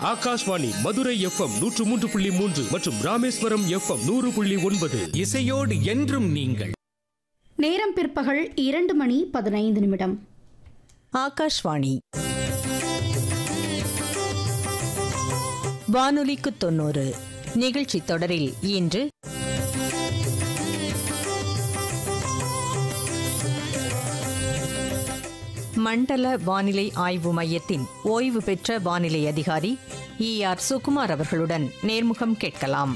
Akashvani Madurai FM 103.3 மற்றும் Rameswaram FM 100.9. இசையோடு என்றும் நீங்கள். நேரம் பிற்பகல் 2:15. ஆகாஷ்வாணி வானொலிக்கு 90 நிகழ்ச்சி தொடரில் இன்று மண்டல வானிலை ஆய்வு மையத்தின் ஓய்வு பெற்ற வானிலை அதிகாரி ER சுகுமார் அவர்களுடன் நேர்முகம் கேட்கலாம்.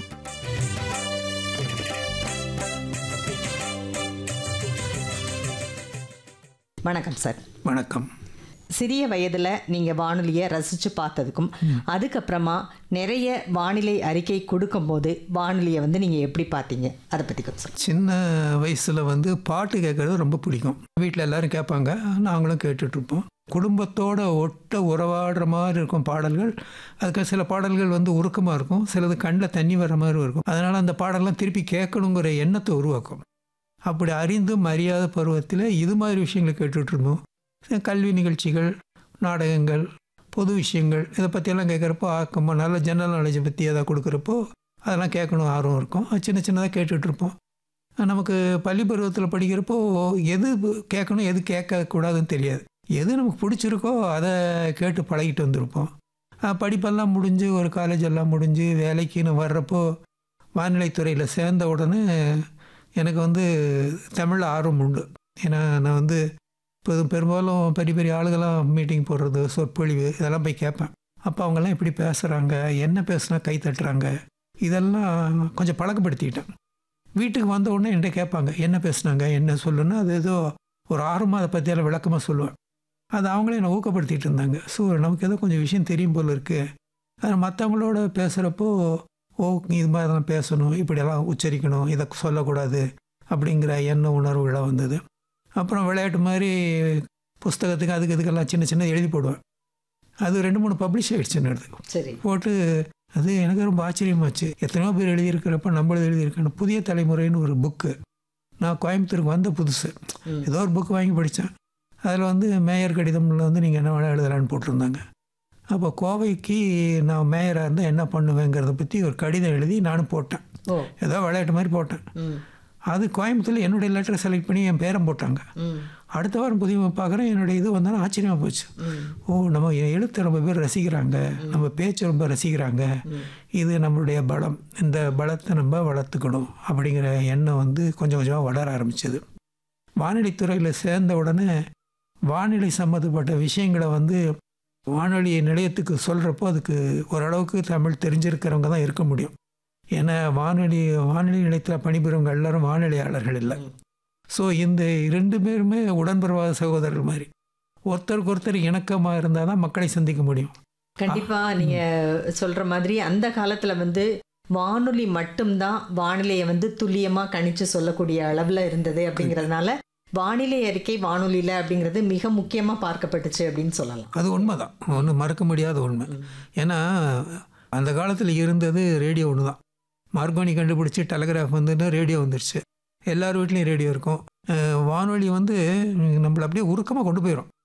வணக்கம் சார். வணக்கம். சிறிய வயதில் நீங்கள் வானொலியை ரசித்து பார்த்ததுக்கும் அதுக்கப்புறமா நிறைய வானிலை அறிக்கை கொடுக்கும்போது வானொலியை நீங்கள் எப்படி பார்த்தீங்க, அதை பற்றி கொஞ்சம். சின்ன வயசில் பாட்டு கேட்குறது ரொம்ப பிடிக்கும். வீட்டில் எல்லோரும் கேட்பாங்க, நாங்களும் கேட்டுட்ருப்போம். குடும்பத்தோடு ஒட்ட உறவாடுற மாதிரி இருக்கும் பாடல்கள். அதுக்கு சில பாடல்கள் உருக்கமாக இருக்கும், சிலது கண்ணில் தண்ணி வர மாதிரி இருக்கும். அதனால் அந்த பாடலாம் திருப்பி கேட்கணுங்கிற எண்ணத்தை உருவாக்கும். அப்படி அறிந்தும் அறியாத பருவத்தில் இது மாதிரி விஷயங்களை கேட்டுட்ருந்தோம். கல்வி நிகழ்ச்சிகள், நாடகங்கள், பொது விஷயங்கள், இதை பற்றியெல்லாம் கேட்குறப்போ ஆக்கமாக நல்ல ஜெனரல் நாலேஜை பற்றி எதாவது கொடுக்குறப்போ அதெல்லாம் கேட்கணும் ஆர்வம் இருக்கும். சின்ன சின்னதாக கேட்டுட்ருப்போம். நமக்கு பள்ளி பருவத்தில் படிக்கிறப்போ எது கேட்கணும் எது கேட்கக்கூடாதுன்னு தெரியாது. எது நமக்கு பிடிச்சிருக்கோ அதை கேட்டு பழகிட்டு வந்திருப்போம். படிப்பெல்லாம் முடிஞ்சு ஒரு காலேஜ் எல்லாம் முடிஞ்சு வேலைக்குன்னு வர்றப்போ வானிலைத்துறையில் சேர்ந்த உடனே எனக்கு தமிழ் ஆர்வம் உண்டு. ஏன்னா நான் பெரும்பாலும் பெரிய பெரிய ஆளுகளாம் மீட்டிங் போடுறது, சொற்பொழிவு, இதெல்லாம் போய் கேட்பேன். அப்போ அவங்கெல்லாம் எப்படி பேசுகிறாங்க, என்ன பேசுனா கை தட்டுறாங்க, இதெல்லாம் கொஞ்சம் பழக்கப்படுத்திக்கிட்டேன். வீட்டுக்கு வந்த உடனே என்கிட்ட கேட்பாங்க என்ன பேசுனாங்க, என்ன சொல்லுன்னா அது ஏதோ ஒரு ஆர்வமாக அதை பற்றியெல்லாம் விளக்கமாக சொல்லுவேன். அது அவங்களே என்னை ஊக்கப்படுத்திகிட்டு இருந்தாங்க. ஸோ நமக்கு ஏதோ கொஞ்சம் விஷயம் தெரியும் போல் இருக்குது. அது மற்றவங்களோட பேசுகிறப்போ இது மாதிரி தான் பேசணும், இப்படியெல்லாம் உச்சரிக்கணும், இதை சொல்லக்கூடாது அப்படிங்கிற எண்ண உணர்வுகளாக வந்தது. அப்புறம் விளையாட்டு மாதிரி புஸ்தகத்துக்கு அதுக்கு இதுக்கெல்லாம் சின்ன சின்ன எழுதி போடுவேன். அது 2-3 பப்ளிஷ் ஆகிடுச்சுன்னு எடுத்து சரி போட்டு அது எனக்கு ரொம்ப ஆச்சரியமாச்சு. எத்தனையோ பேர் எழுதியிருக்கிறப்ப நம்மளும் எழுதியிருக்கேன். புதிய தலைமுறைன்னு ஒரு புக்கு. நான் கோயம்புத்தூருக்கு வந்த புதுசு ஏதோ ஒரு புக்கு வாங்கி படித்தேன். அதில் மேயர் கடிதமில் நீங்கள் என்ன வேணால் எழுதலான்னு போட்டிருந்தாங்க. அப்போ கோவைக்கு நான் மேயராக இருந்தால் என்ன பண்ணுவேங்கிறத பற்றி ஒரு கடிதம் எழுதி நானும் போட்டேன். ஏதோ விளையாட்டு மாதிரி போட்டேன். அது கோயம்புத்தூரில் என்னுடைய லெட்டரை செலக்ட் பண்ணி என் பேரம் போட்டாங்க. அடுத்த வாரம் புதிய பார்க்குறேன், என்னுடைய இது வந்தாலும் ஆச்சரியமாக போச்சு. நம்ம எழுத்தை ரொம்ப பேர் ரசிக்கிறாங்க, நம்ம பேச்சு ரொம்ப ரசிக்கிறாங்க, இது நம்மளுடைய பலம், இந்த பலத்தை நம்ம வளர்த்துக்கணும் அப்படிங்கிற எண்ணம் கொஞ்சம் கொஞ்சமாக வளர ஆரம்பிச்சது. வானிலை துறையில் சேர்ந்த உடனே வானிலை சம்மந்தப்பட்ட விஷயங்களை வானொலி நிலையத்துக்கு சொல்கிறப்போ அதுக்கு ஓரளவுக்கு தமிழ் தெரிஞ்சிருக்கிறவங்க தான் இருக்க முடியும். ஏன்னா வானொலி நிலையத்தில் பணிபுரிவங்க எல்லாரும் வானிலையாளர்கள் இல்லை. ஸோ இந்த 2 பேருமே உடன்பிறவாத சகோதரர்கள் மாதிரி ஒருத்தருக்கு ஒருத்தர் இணக்கமாக இருந்தால் தான் மக்களை சந்திக்க முடியும். கண்டிப்பாக நீங்கள் சொல்கிற மாதிரி அந்த காலத்தில் வானொலி மட்டும்தான் வானிலையை துல்லியமாக கணிச்சு சொல்லக்கூடிய அளவில் இருந்தது. அப்படிங்கிறதுனால வானிலை அறிக்கை வானொலியில் அப்படிங்கிறது மிக முக்கியமாக பார்க்கப்பட்டுச்சு அப்படின்னு சொல்லலாம். அது உண்மைதான், ஒன்றும் மறக்க முடியாத உண்மை. ஏன்னா அந்த காலத்தில் இருந்தது ரேடியோ ஒன்று தான். மார்கோனி கண்டுபிடிச்சி டெலகிராஃப் ரேடியோ வந்துடுச்சு. எல்லார் வீட்லேயும் ரேடியோ இருக்கும். வானொலி நம்மளை அப்படியே உருக்கமாக கொண்டு போயிடும்.